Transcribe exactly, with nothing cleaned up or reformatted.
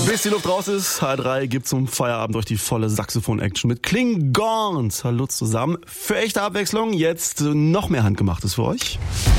Bis die Luft raus ist, H drei gibt zum Feierabend durch die volle Saxophon-Action mit Klingons. Hallo zusammen. Für echte Abwechslung jetzt noch mehr Handgemachtes für euch.